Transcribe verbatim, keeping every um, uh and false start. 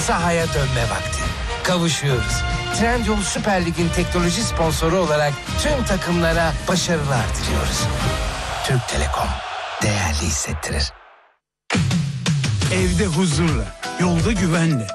sahaya dönme vakti. Kavuşuyoruz. Trendyol Süper Lig'in teknoloji sponsoru olarak tüm takımlara başarılar diliyoruz. Türk Telekom değerli hissettirir. Evde huzurla, yolda güvenle.